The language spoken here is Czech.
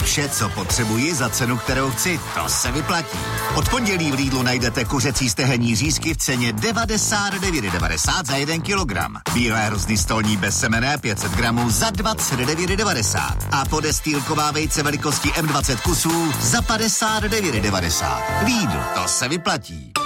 Vše, co potřebuji za cenu, kterou chci, to se vyplatí. Od pondělí v Lidlu najdete kuřecí stehenní řízky v ceně 99,90 za 1 kilogram. Bílé hrozny stolní bez semene 500 gramů za 29,90. A podestýlková vejce velikosti M20 kusů za 59,90. Lidl, to se vyplatí.